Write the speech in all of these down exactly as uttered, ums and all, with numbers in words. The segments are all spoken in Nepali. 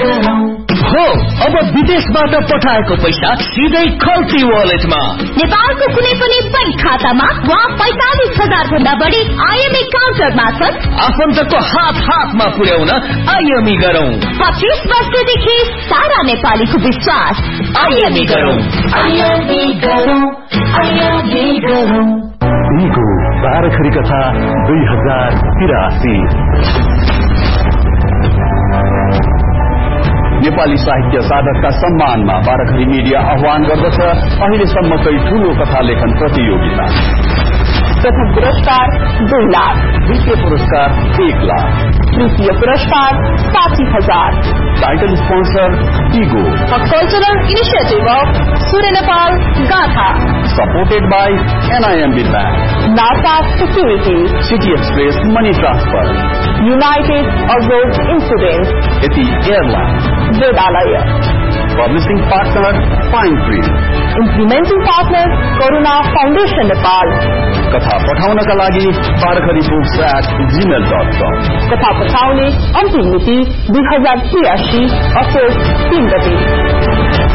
हो अब विदेशबाट पठाएको पैसा सिधै खल्ती वालेटमा नेपालको कुनै पनि बैंक खातामा वा पैंतालिस हजार भन्दा बढी आईएमई काउन्टर मार्फत आफन्तको हात हातमा पुर्याउन आईएमई गरौं। पच्चीस वर्षदेखि सारा नेपालीको विश्वास आईएमई गरौं। आईएमई गरौं, आईएमई गरौं। इगो बाह्रखरी कथा दुई हजार तिरासी। नेपाली साहित्य साधकका सम्मानमा बाह्रखरी मिडिया आह्वान गर्दछ अहिलेसम्मकै ठूलो कथा लेखन प्रतियोगिता। प्रथम पुरस्कार दुई लाख, द्वितीय पुरस्कार एक लाख, तृतीय पुरस्कार साठी हजार। Title sponsor ego, cultural initiative of सूर्य नेपाल गाथा, supported by एनआईएमबी bank, NASA security, city express money transfer, United abroad insurance, यति airline, वेदालय, publishing partner fine tree, implementing partner करुणा फाउन्डेसन नेपाल। कथा पठाउनका लागि बाह्रखरी बुक्स एट जीमेल डट कम। कथा पठाउने अन्तिम मिति दुई हजार त्रियासी असोज तीन गते।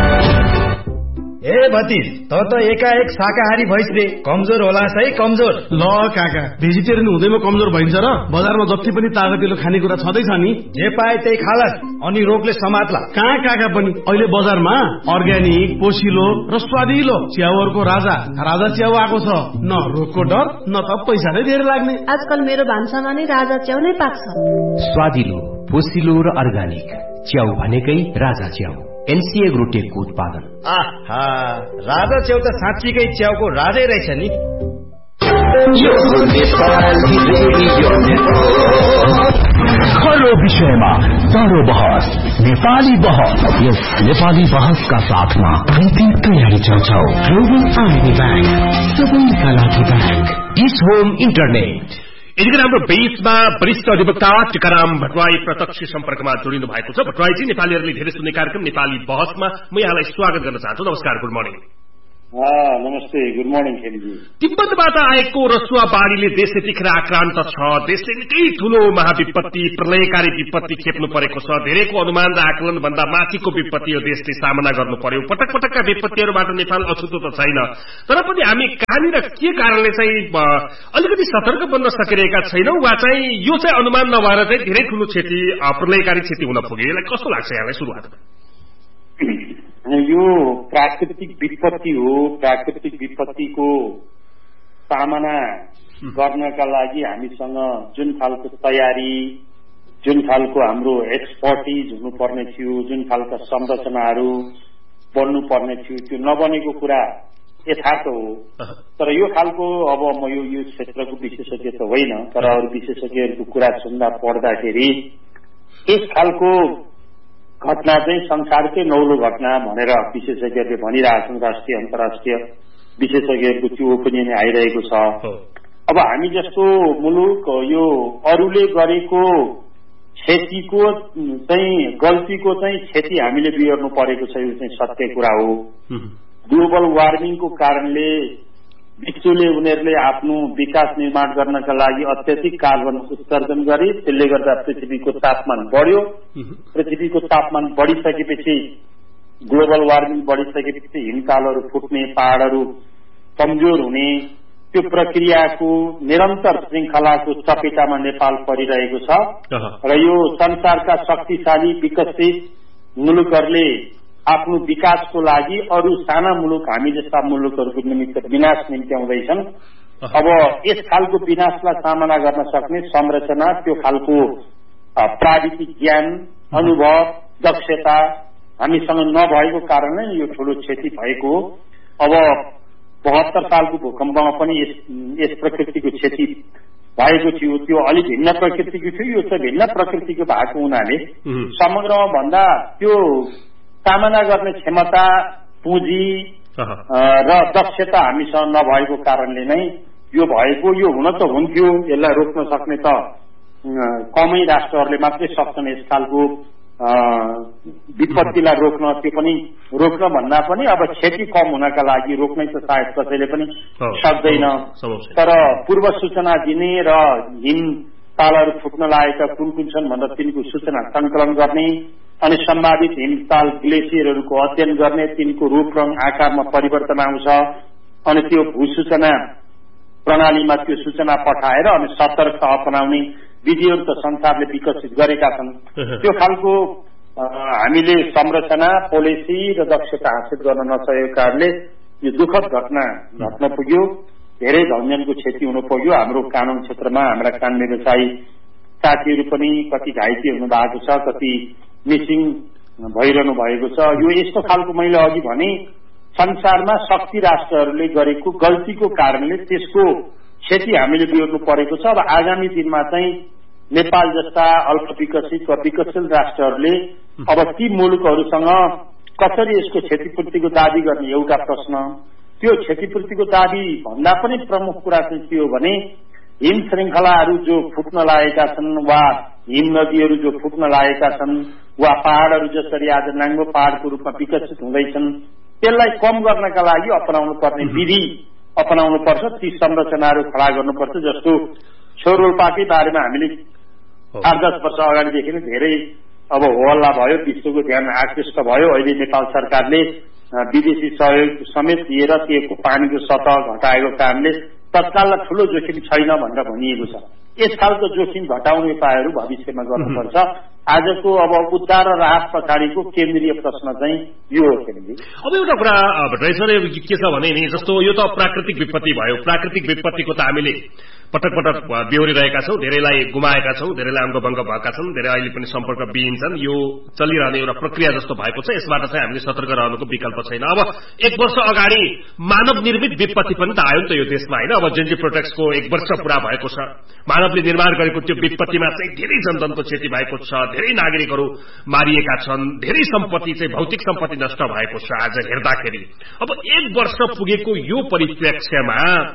ए भतिज त त एकाएक शाकाहारी भइस रे, कमजोर होला है कमजोर। ल काका, भेजिटेरियन हुँदैमा कमजोर भइन्छ र? बजारमा जति पनि तागतिलो खानेकुरा छँदैछ नि, जे पाए त्यही खालस अनि रोगले समात्ला। कहाँ काका पनि अहिले बजारमा अर्ग्यानिक, पोसिलो र स्वादिलो च्याउहरूको राजा राजा च्याउ आएको छ। न रोगको डर न त पैसा नै धेरै लाग्ने। आजकल मेरो भान्सामा नै राजा च्याउ नै पाक्छ। स्वादिलो, पोसिलो र अर्ग्यानिक च्याउ भनेकै राजा च्याउ, एनसीए ग्रुटेकको उत्पादन। आहा, राजा च्याउ त साँच्चीकै च्याउको राजै रहेछ नि। खरो विषयमा तरो बहस, नेपाली बहस। यस नेपाली बहसका साथमा अन्तिम तयारी चल्छौ। ग्लोबल आर्मी ब्याङ्क, सबैका लागि ब्याङ्क। Dish home internet. यतिखेर हाम्रो बेसमा वरिष्ठ अधिवक्ता टीकाराम भट्टराई प्रत्यक्ष सम्पर्कमा जोडिनु भएको छ। भट्टराईजी, नेपालीहरूले धेरै सुन्ने कार्यक्रम नेपाली बहसमा म यहाँलाई स्वागत गर्न चाहन्छु। नमस्कार, गुड मर्निङ। नमस्ते, गुड मर्निङ खेमजी। तिब्बतबाट आएको रसुवा बाढीले देश यतिखेर आक्रान्त छ। देशले निकै ठूलो महाविपत्ति, प्रलयकारी विपत्ति खेप्नु परेको छ। धेरैको अनुमान र आकलन भन्दा माथिको विपत्ति यो देशले सामना गर्नु पर्यो। पटक पटकका विपत्तिहरूबाट नेपाल अछुतो त छैन, तर पनि हामी कहाँनिर के कारणले चाहिँ अलिकति सतर्क बन्न सकिरहेका छैनौं, वा चाहिँ यो चाहिँ अनुमान नभएर चाहिँ धेरै ठूलो क्षति, प्रलयकारी क्षति हुन पुग्यो। यसलाई कस्तो लाग्छ यहाँलाई सुरुवातमा? यो प्राकृतिक विपत्ति हो। प्राकृतिक विपत्तिको सामना गर्नका लागि हामीसँग जुन खालको तयारी, जुन खालको हाम्रो एक्सपर्टिज हुनुपर्ने थियो, जुन खालका संरचनाहरू बन्नुपर्ने थियो, त्यो नबनेको कुरा यथार्थ हो। तर यो खालको, अब म यो यो क्षेत्रको विशेषज्ञ त होइन, तर अरू विशेषज्ञहरूको कुरा सुन्दा पढ्दाखेरि यस खालको घटना चाहिँ संसारकै नौलो घटना भनेर विशेषज्ञहरूले भनिरहेछन्। राष्ट्रिय अन्तर्राष्ट्रिय विशेषज्ञहरूको त्यो ओपिनियन आइरहेको छ। अब हामी जस्तो मुलुक यो अरूले गरेको क्षतिको चाहिँ गल्तीको चाहिँ क्षति हामीले बिहोर्नु परेको छ, यो चाहिँ सत्य कुरा हो। ग्लोबल वार्मिङको कारणले विश्वले उनीहरूले आफ्नो विकास निर्माण गर्नका लागि अत्यधिक कार्बन उत्सर्जन गरे, त्यसले गर्दा पृथ्वीको तापमान बढ्यो। पृथ्वीको तापमान बढिसकेपछि, ग्लोबल वार्मिङ बढिसकेपछि हिमतालहरू फुट्ने, पहाड़हरू कमजोर हुने, त्यो प्रक्रियाको निरन्तर श्रृंखलाको चपेटामा नेपाल परिरहेको छ। र यो संसारका शक्तिशाली विकसित मुलुकहरूले आफ्नो विकासको लागि अरू साना मुलुक, हामी जस्ता मुलुकहरूको निमित्त विनाश निम्त्याउँदैछन्। अब यस खालको विनाशलाई सामना गर्न सक्ने संरचना, त्यो खालको प्राविधिक ज्ञान, अनुभव, दक्षता हामीसँग नभएको कारणले यो ठूलो क्षति भएको हो। अब बहत्तर सालको भूकम्पमा पनि यस यस प्रकृतिको क्षति भएको थियो। त्यो अलिक भिन्न प्रकृतिको थियो, यो चाहिँ भिन्न प्रकृतिको भएको हुनाले समग्रमा भन्दा त्यो सामना गर्ने क्षमता, पुँजी र दक्षता हामीसँग नभएको कारणले नै यो भएको। यो हुन त हुन्थ्यो, यसलाई रोक्न सक्ने त कमै राष्ट्रहरूले मात्रै सक्छन्। यस खालको विपत्तिलाई रोक्न, त्यो पनि रोक्न भन्दा पनि अब क्षति कम हुनका लागि रोक्नै त सायद कसैले पनि सक्दैन। तर पूर्व सूचना दिने र हिम तालहरू फुट्न लागेका कुन कुन छन् भनेर तिनको सूचना संकलन गर्ने अनि सम्भावित हिमताल ग्लेसियरहरूको अध्ययन गर्ने, तिनको रूप रंग आकारमा परिवर्तन आउँछ अनि त्यो भूसूचना प्रणालीमा त्यो सूचना पठाएर अनि सतर्कता अपनाउने विधिहरू त संसारले विकसित गरेका छन्। त्यो खालको हामीले संरचना पोलिसी र दक्षता हासिल गर्न नसकेको कारणले यो दुःखद घटना घट्न पुग्यो। धेरै धनजनको क्षति हुन पुग्यो। हाम्रो कानून क्षेत्रमा हाम्रा कान व्यवसायी साथीहरू पनि कति घाइते हुनु भएको छ, कति मिसिङ भइरहनु भएको छ। यो यस्तो खालको मैले अघि भने संसारमा शक्ति राष्ट्रहरूले गरेको गल्तीको कारणले त्यसको क्षति हामीले बिहोर्नु परेको छ। अब आगामी दिनमा चाहिँ नेपाल जस्ता अल्प विकसित वा विकसशील राष्ट्रहरूले अब ती मुलुकहरूसँग कसरी यसको क्षतिपूर्तिको दावी गर्ने एउटा प्रश्न। त्यो क्षतिपूर्तिको दावी भन्दा पनि प्रमुख कुरा चाहिँ के हो भने हिम श्रृंखलाहरू जो फुट्न लागेका छन् वा हिम नदीहरू जो फुट्न लागेका छन् वा पहाड़हरू जसरी आज नाङ्गो पहाड़को रूपमा विकसित हुँदैछन् त्यसलाई कम गर्नका लागि अपनाउनु पर्ने विधि अपनाउनु पर्छ। ती संरचनाहरू खडा गर्नुपर्छ। जस्तो छौरोल्पाकै बारेमा हामीले आठ दस वर्ष अगाडिदेखि नै धेरै अब होहल्ला भयो, विश्वको ध्यान आकृष्ट भयो। अहिले नेपाल सरकारले विदेशी सहयोग समेत दिएर त्यसको पानीको सतह घटाएको कारणले तत्काललाई ठूलो जोखिम छैन भनेर भनिएको छ। यस खालको जोखिम घटाउने उपायहरू भविष्यमा गर्नुपर्छ। आजको अब उद्धार र राहत पछाडिको केन्द्रीय प्रश्न चाहिँ यो हो। अब एउटा कुरा भट्टराई सर के छ भने नि जस्तो यो त प्राकृतिक विपत्ति भयो। प्राकृतिक विपत्तिको त हामीले पटक पटक बेहोरिरहेका छौं, धेरैलाई गुमाएका छौं, धेरैलाई अङ्गभङ्ग भएका छन्, धेरै अहिले पनि सम्पर्क विहीन छन्। यो चलिरहने एउटा प्रक्रिया जस्तो भएको छ। यसबाट चाहिँ हामीले सतर्क रहनुको विकल्प छैन। अब एक वर्ष अगाडि मानव निर्मित विपत्ति पनि त आयो नि त यो देशमा हैन। अब जेन्जी प्रोटेक्सको एक वर्ष पूरा भएको छ। मानवले निर्माण गरेको त्यो विपत्तिमा चाहिँ धेरै जनधनको क्षति भएको छ, धेरै नागरिकहरू मारिएका छन्, धेरै सम्पत्ति चाहिँ भौतिक सम्पत्ति नष्ट भएको छ आज हेर्दाखेरि। अब एक वर्ष पुगेको यो परिप्रेक्ष्यमा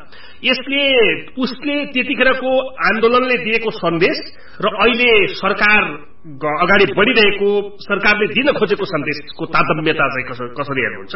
यसले उसले त्यतिखेरको आन्दोलनले दिएको सन्देश र अहिले सरकार अगाडि बढिरहेको सरकारले दिन खोजेको सन्देशको तारतम्यता चाहिँ कसरी हेर्नुहुन्छ?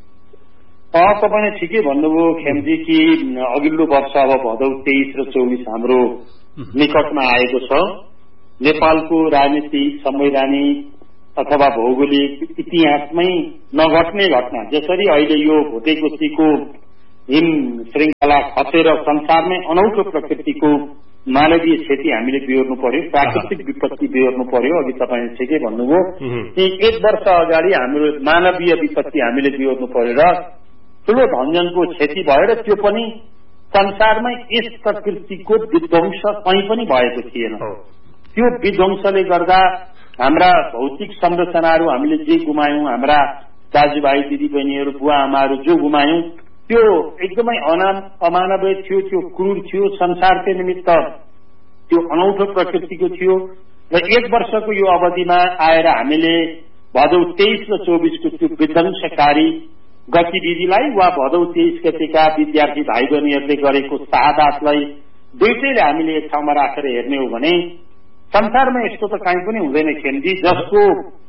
तपाईले ठिकै भन्नुभयो खेमजी कि अघिल्लो वर्ष अब भदौ तेइस र चौबिस हाम्रो निकटमा आएको छ। नेपालको राजनीतिक संवैधानिक अथवा भौगोलिक इतिहासमै नघट्ने घटना जसरी अहिले यो भोटेकोसीको हिम श्रृंखला खसेर संसारमै अनौठो प्रकृतिको मानवीय क्षति हामीले बिहोर्नु पर्यो, प्राकृतिक विपत्ति बिहोर्नु पर्यो। अघि तपाईँले ठिकै भन्नुभयो कि एक वर्ष अगाडि हाम्रो मानवीय विपत्ति हामीले बिहोर्नु पर्यो र ठूलो धनजनको क्षति भयो र त्यो पनि संसारमै यस प्रकृतिको विध्वंस कहीँ पनि भएको थिएन। त्यो विध्वंसले गर्दा हाम्रा भौतिक संरचनाहरू हामीले जे गुमायौं, हाम्रा दाजुभाइ दिदीबहिनीहरू बुवा आमाहरू जो गुमायौं त्यो एकदमै अमानवीय थियो, त्यो क्रूर थियो, संसारकै निमित्त त्यो अनौठो प्रकृतिको थियो। र एक वर्षको यो अवधिमा आएर हामीले भदौ तेइस र चौबिसको त्यो विध्वंसकारी गतिविधिलाई वा भदौ तेइस गतेका विद्यार्थी भाइ बहिनीहरूले गरेको शहादतलाई दुईटैले हामीले एक ठाउँमा राखेर हेर्ने हो भने संसारमा यस्तो त कहीँ पनि हुँदैन खेमजी जसको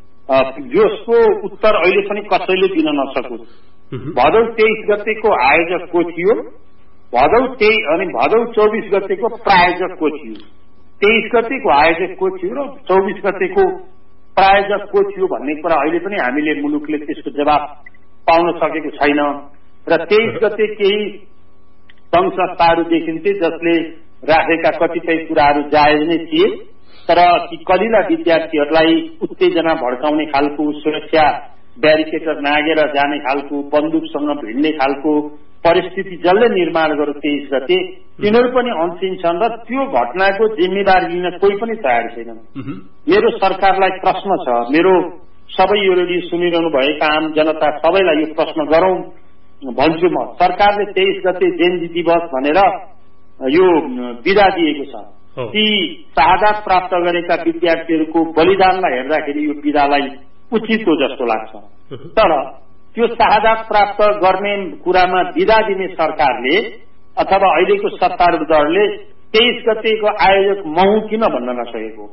जसको उत्तर अहिले पनि कसैले दिन नसकोस्। भदौ तेइस गतेको आयोजक को थियो, भदौ तेइस अनि भदौ चौबिस गतेको प्रायोजक को थियो, तेइस गतेको आयोजक को थियो र चौबिस गतेको प्रायोजक को थियो भन्ने कुरा अहिले पनि हामीले मुलुकले त्यसको जवाब पाउन सकेको छैन। र तेइस गते केही संघ संस्थाहरू देखिन्थे जसले राखेका कतिपय कुराहरू जायज नै थिए, तर ती कलिला विद्यार्थीहरूलाई उत्तेजना भड्काउने खालको, सुरक्षा ब्यारिकेटर नागेर जाने खालको, बन्दुकसँग भिड्ने खालको परिस्थिति जसले निर्माण गर्यो तेइस गते तिनीहरू पनि अन्तिम छन् र त्यो घटनाको जिम्मेवारी लिन कोही पनि तयार छैन। मेरो सरकारलाई प्रश्न छ, मेरो सबै यो रेडियो सुनिरहनु भएका आम जनता सबैलाई यो प्रश्न गरौं भन्छु म। सरकारले तेइस गते जयन्ती दिवस भनेर यो बिदा दिएको छ। ती शहादत प्राप्त गरेका विद्यार्थीहरूको बलिदानलाई हेर्दाखेरि यो बिदालाई उचित हो जस्तो लाग्छ। तर त्यो शहादत प्राप्त गर्ने कुरामा बिदा दिने सरकारले अथवा अहिलेको सत्तारूढ दलले तेइस गतेको आयोजक म हुँ किन भन्न नसकेको?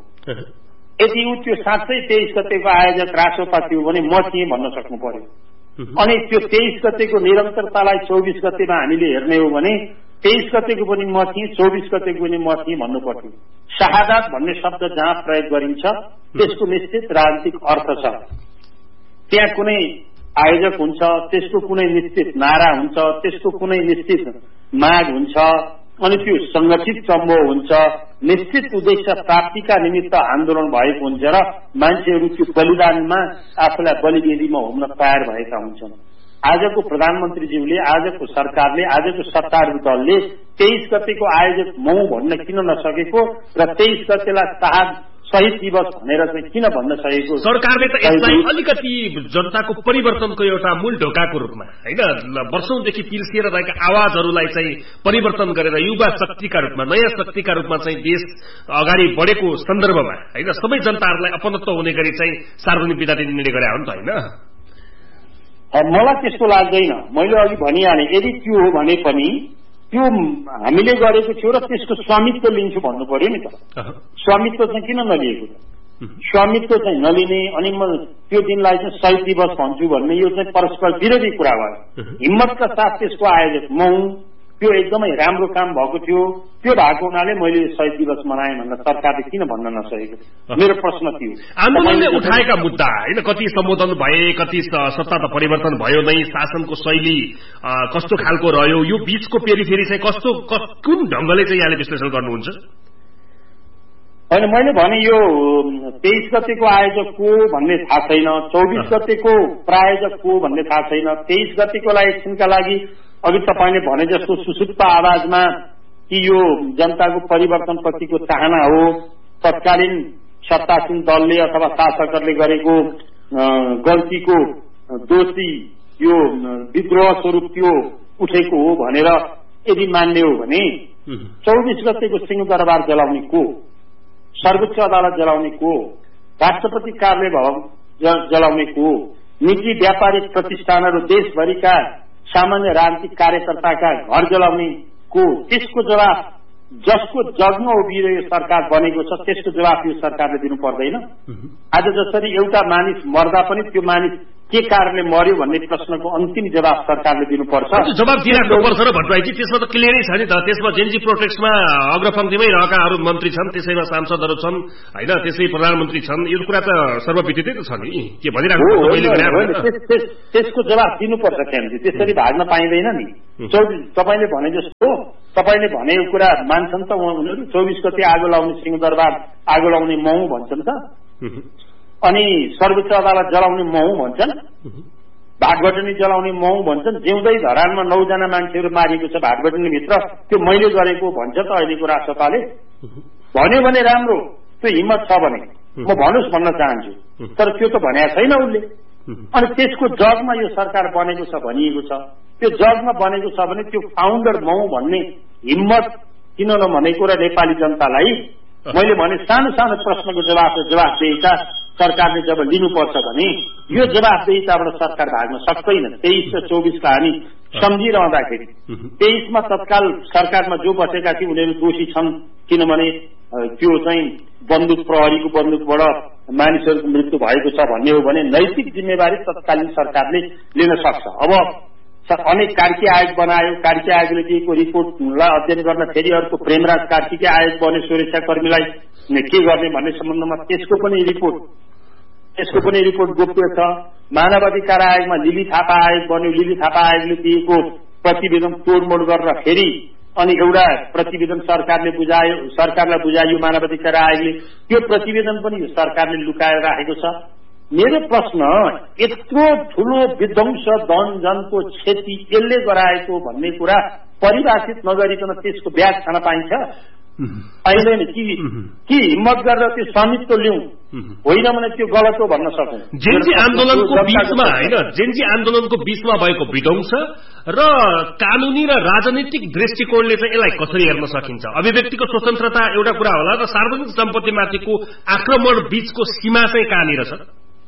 यदि ऊ त्यो साँच्चै तेइस गतेको आयोजक रासोपा थियो भने म थिएँ भन्न सक्नु पर्यो। अनि त्यो तेइस गतेको निरन्तरतालाई चौबिस गतेमा हामीले हेर्ने हो भने तेइस गतेको पनि म थिएँ, चौबिस गतेको पनि म थिएँ भन्नु पर्थ्यो। शहादत भन्ने शब्द जहाँ प्रयोग गरिन्छ त्यसको निश्चित राजनीतिक अर्थ छ। त्यहाँ कुनै आयोजक हुन्छ, त्यसको कुनै निश्चित नारा हुन्छ, त्यसको कुनै निश्चित माग हुन्छ, अनि त्यो संगठित समूह हुन्छ, निश्चित उद्देश्य प्राप्तिका निमित्त आन्दोलन भएको हुन्छ र मान्छेहरू त्यो बलिदानमा आफूलाई बलिवेदीमा हुन तयार भएका हुन्छन्। आजको प्रधानमन्त्रीज्यूले, आजको सरकारले, आजको सत्तारूढ दलले तेइस गतेको आयोजक मौ भन्न किन नसकेको र तेइस गतेलाई शहाद शहीद दिवस भनेर चाहिँ किन भन्न सकेको? सरकारले त यसलाई अलिकति जनताको परिवर्तनको एउटा मूल ढोकाको रूपमा होइन, वर्षौंदेखि पिल्सिएर रहेका आवाजहरूलाई चाहिँ परिवर्तन गरेर युवा शक्तिका रूपमा, नयाँ शक्तिका रूपमा चाहिँ देश अगाडि बढेको सन्दर्भमा होइन सबै जनताहरूलाई अपनत्व हुने गरी चाहिँ सार्वजनिक विदा दिने निर्णय गरे हो नि त होइन? मलाई त्यस्तो लाग्दैन। मैले अघि भनिहालेँ, यदि त्यो हो भने पनि त्यो हामीले गरेको थियो र त्यसको स्वामित्व लिन्छु भन्नु पर्यो नि त। स्वामित्व चाहिँ किन नलिएको त? स्वामित्व चाहिँ नलिने अनि म त्यो दिनलाई चाहिँ शहीद दिवस भन्छु भन्ने यो चाहिँ परस्पर विरोधी कुरा भयो। हिम्मतका साथ त्यसको आयोजक मौ, त्यो एकदमै राम्रो काम भएको थियो। त्यो भएको हुनाले मैले शहीद दिवस मनाएँ भनेर सरकारले किन भन्न नसकेको? मेरो प्रश्न थियो। आन्दोलनले उठाएका मुद्दा होइन, कति सम्बोधन भए, कति सत्ता त परिवर्तन भयो नै, शासनको शैली कस्तो खालको रह्यो, यो बीचको पेरिफेरी चाहिँ कस्तो कुन ढंगले चाहिँ यहाँले विश्लेषण गर्नुहुन्छ? होइन, मैले भने यो तेइस गतेको आयोजक को भन्ने थाहा छैन, चौबिस गतेको प्रायोजक को भन्ने थाहा छैन। तेइस गतेकोलाई एकछिनका लागि अघि तपाईँले भने जस्तो सुसुप्त आवाजमा कि यो जनताको परिवर्तनप्रतिको चाहना हो, तत्कालीन सत्तासीन दलले अथवा शासकहरूले गरेको गल्तीको दोषी यो विद्रोह स्वरूप त्यो उठेको हो भनेर यदि मान्ने हो भने चौबिस गतेको सिंहदरबार जलाउने को, सर्वोच्च अदालत जलाउने को, राष्ट्रपति कार्यालय भवन जलाउने को, निजी व्यापारिक प्रतिष्ठानहरू देशभरिका सामान्य राजनीतिक कार्यकर्ताका घर जलाउने को, त्यसको जवाब जसको जगमा उभिएर सरकार बनेको छ त्यसको जवाब यो सरकारले दिनु पर्दैन? आज जसरी एउटा मानिस मर्दा पनि त्यो मानिस के कारणले मर्यो भन्ने प्रश्नको अन्तिम जवाब सरकारले दिनुपर्छ। जवाब दिइराख्नुपर्छ र भट्टराईजी, त्यसमा त क्लियरै छ नि त। त्यसमा जेन्जी प्रोटेक्समा अग्रपंक्तिमै रहेका अरू मन्त्री छन्, त्यसैमा सांसदहरू छन् होइन, त्यसै प्रधानमन्त्री छन्, यो कुरा त सर्वविदितै त छ नि। के भनिराख्नु, त्यसको जवाब दिनुपर्छ क्यामजी, त्यसरी भाग्न पाइँदैन नि। चौबिस तपाईँले भने जस्तो तपाईँले भनेको कुरा मान्छन् त उनीहरू। चौबिस गते आगो लाउने सिंहदरबार आगो लाउने मौ भन्छन् त, अनि सर्वोच्च अदालत जलाउने मौ भन्छन्, भाटबटनी जलाउने मौ भन्छन्। जिउँदै धरानमा नौजना मान्छेहरू मारिएको छ भाटबटनीभित्र, त्यो मैले गरेको भन्छ त अहिलेको राष्ट्रपाले। भन्यो भने राम्रो, त्यो हिम्मत छ भने म भन्नुहोस् भन्न चाहन्छु, तर त्यो त भनेको छैन उसले। अनि त्यसको जगमा यो सरकार बनेको छ भनिएको छ, त्यो जगमा बनेको छ भने त्यो फाउन्डर मौ भन्ने हिम्मत किन नभनेको र नेपाली जनतालाई मैले भने सानो सानो प्रश्नको जवाब जवाफदेहिता सरकारले जब लिनुपर्छ भने यो जवाफदेहिताबाट सरकार भाग्न सक्दैन। तेइस र चौबिसका हामी सम्झिरहँदाखेरि तेइसमा तत्काल सरकारमा जो बसेका थिए उनीहरू दोषी छन्, किनभने त्यो चाहिँ बन्दुक प्रहरीको बन्दुकबाट मानिसहरूको मृत्यु भएको छ भन्ने हो भने नैतिक जिम्मेवारी तत्कालीन सरकारले लिन सक्छ। अब अनेक कार्की आयोग बनायो, कार्की आयोगले दिएको रिपोर्टलाई अध्ययन गर्न फेरि अर्को प्रेमराज कार्कीकै आयोग बन्यो सुरक्षाकर्मीलाई के गर्ने भन्ने सम्बन्धमा त्यसको पनि रिपोर्ट त्यसको पनि रिपोर्ट गोप्य छ। मानवाधिकार आयोगमा लिली थापा आयोग बन्यो, लिली थापा आयोगले दिएको प्रतिवेदन तोडमोड गरेर फेरि अनि एउटा प्रतिवेदन सरकारले बुझायो, सरकारलाई बुझायो मानवाधिकार आयोगले, त्यो प्रतिवेदन पनि सरकारले लुकाएर राखेको छ। मेरो प्रश्न, यत्रो ठूलो विध्वंस जनजनको क्षति यसले गराएको भन्ने कुरा परिभाषित नगरिकन त्यसको ब्याज खान पाइन्छ? पाइँदैन कि कि हिम्मत गरेर त्यो स्वामित्व लिउँ, होइन भने त्यो गलत हो भन्न सक्छौँ। जेन्जी आन्दोलनको बीचमा होइन, जेन्जी आन्दोलनको बीचमा भएको विध्वंस र कानूनी र राजनीतिक दृष्टिकोणले चाहिँ यसलाई कसरी हेर्न सकिन्छ? अभिव्यक्तिको स्वतन्त्रता एउटा कुरा होला र सार्वजनिक सम्पत्तिमाथिको आक्रमण बीचको सीमा चाहिँ कहाँनिर छ?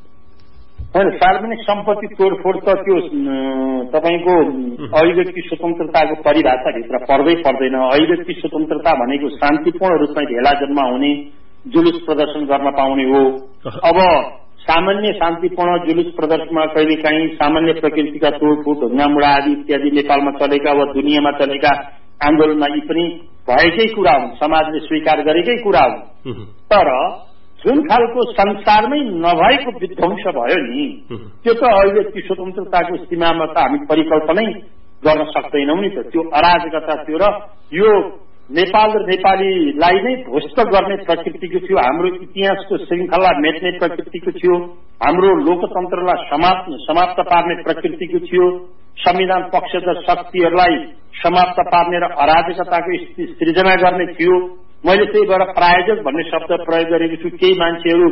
होइन, सार्वजनिक सम्पत्ति तोडफोड त त्यो तपाईँको अभिव्यक्ति स्वतन्त्रताको परिभाषाभित्र पर्दै पर्दैन। अभिव्यक्ति स्वतन्त्रता भनेको शान्तिपूर्ण रूपमा भेला जमाउने, जुलुस प्रदर्शन गर्न पाउने हो। अब सामान्य शान्तिपूर्ण जुलुस प्रदर्शनमा कहिलेकाहीँ सामान्य प्रकृतिका तोडफोड, ढुङ्गामुढा आदि इत्यादि नेपालमा चलेका वा दुनियाँमा चलेका आन्दोलनमा यी पनि भएकै कुरा हुन्, समाजले स्वीकार गरेकै कुरा हुन्। तर जुन खालको संसारमै नभएको विध्वंस भयो नि, त्यो त अहिले त्यो स्वतन्त्रताको सीमामा त हामी परिकल्पनै गर्न सक्दैनौँ नि त। त्यो अराजकता थियो र यो नेपाल र नेपालीलाई नै ध्वस्त गर्ने प्रकृतिको थियो, हाम्रो इतिहासको श्रृङ्खला मेट्ने प्रकृतिको थियो, हाम्रो लोकतन्त्रलाई समाप्त समाप्त पार्ने प्रकृतिको थियो, संविधान पक्षधर शक्तिहरूलाई समाप्त पार्ने र अराजकताको स्थिति सृजना गर्ने थियो। मैले त्यही भएर प्रायोजक भन्ने शब्द प्रयोग गरेको छु। केही मान्छेहरू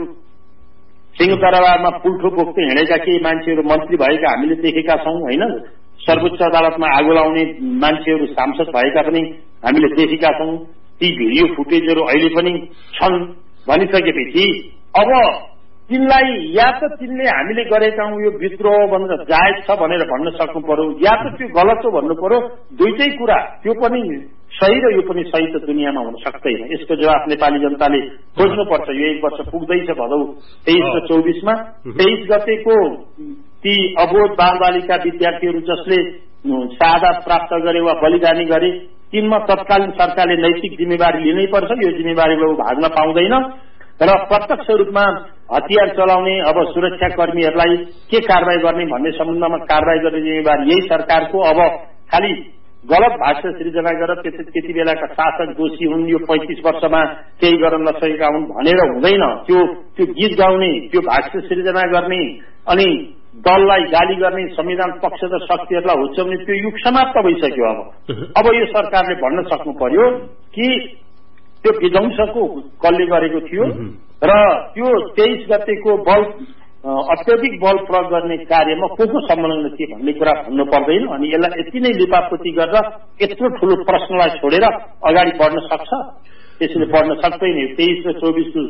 सिंहदरबारमा पुल्ठो बोक्दै हिँडेका केही मान्छेहरू मन्त्री भएका हामीले देखेका छौँ होइन। सर्वोच्च अदालतमा आगो लाउने मान्छेहरू सांसद भएका पनि हामीले देखेका छौँ। ती भिडियो फुटेजहरू अहिले पनि छन् भनिसकेपछि अब तिनलाई या त तिनले हामीले गरेका हौँ यो विद्रोह भनेर जायज छ भनेर भन्न सक्नु पर्यो, या त त्यो गलत हो भन्नु पर्यो। दुईटै कुरा, त्यो पनि सही र यो पनि सही त दुनियाँमा हुन सक्दैन। यसको जवाफ नेपाली जनताले खोज्नुपर्छ। यो एक वर्ष पुग्दैछ भदौ तेइस र चौबिसमा। तेइस गतेको ती अबोध बाल बालिका विद्यार्थीहरू जसले शहादत प्राप्त गरे वा बलिदानी गरे, तिनमा तत्कालीन सरकारले नैतिक जिम्मेवारी लिनै पर्छ। यो जिम्मेवारीबाट भाग्न पाउँदैन र प्रत्यक्ष रूपमा हतियार चलाउने अब सुरक्षाकर्मीहरूलाई के कारवाही गर्ने भन्ने सम्बन्धमा कारवाही गर्ने जिम्मेवारी यही सरकारको। अब खालि गलत भाष्य सृजना गरेर त्यति बेलाका शासक दोषी हुन्, यो पैंतिस वर्षमा केही गर्न नसकेका हुन् भनेर हुँदैन। त्यो त्यो गीत गाउने, त्यो भाष्य सृजना गर्ने अनि दललाई गाली गर्ने, संविधान पक्षधर शक्तिहरूलाई हुच्याउने त्यो युग समाप्त भइसक्यो। अब अब यो सरकारले भन्न सक्नु पर्यो कि त्यो विध्वंसको कसले गरेको थियो र त्यो तेइस गतेको बल अत्यधिक बल प्रयोग गर्ने कार्यमा को को संलग्न थिए भन्ने कुरा भन्नु पर्दैन। अनि यसलाई यति नै लिपापोती गरेर यत्रो ठूलो प्रश्नलाई छोडेर अगाडि बढ्न सक्छ? त्यसले बढ्न सक्दैन। तेइस र चौबिसको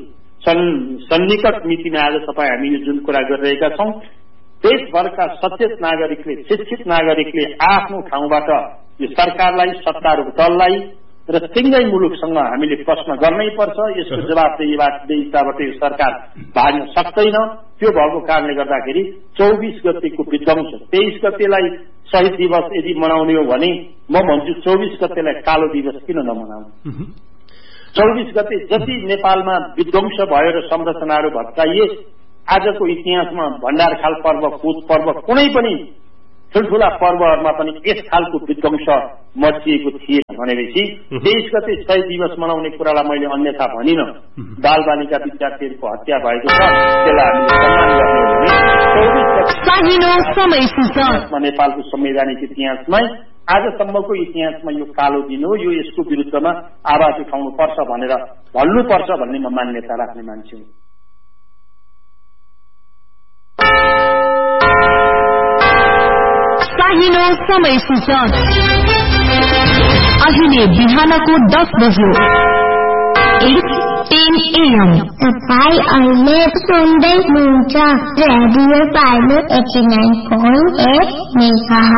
सन्निकट मितिमा आज तपाईँ हामी यो जुन कुरा गरिरहेका छौँ, देशभरका सचेत नागरिकले, शिक्षित नागरिकले आफ्नो ठाउँबाट यो सरकारलाई, सत्तारूढ दललाई र सिंगै मुलुकसँग हामीले प्रश्न गर्नै पर्छ। यसको जवाबदेहीबाट यो सरकार भाग्न सक्दैन। त्यो भएको कारणले गर्दाखेरि चौबिस गतेको विध्वंस, तेइस गतेलाई शहीद दिवस यदि मनाउने हो भने म भन्छु चौबिस गतेलाई कालो दिवस किन नमनाउने। चौबिस गते जति नेपालमा विध्वंस भयो र संरचनाहरू भत्काइए, आजको इतिहासमा भण्डारखाल पर्व, कोच पर्व, कुनै पनि ठुल्ठुला पर्वहरूमा पनि यस खालको विध्वंस मचिएको थिएन भनेपछि तेइस गते शहीद दिवस मनाउने कुरालाई मैले अन्यथा भनिन। बाल बालिका विद्यार्थीहरूको हत्या भएको छ, त्यसलाई हामीले सम्मान गर्ने नेपालको संवैधानिक इतिहासमै आजसम्मको इतिहासमा यो कालो दिन हो। यो यसको विरुद्धमा आवाज उठाउनु पर्छ भनेर भन्नुपर्छ भन्ने म मान्यता राख्ने मान्छे हुँ। चाहिनो समय सूचक अहिले बिहानको दस बज्यो। टेन एएम तपाईँ अहिले सुन्दै हुनुहुन्छ radio pilo eighty nine point at mega.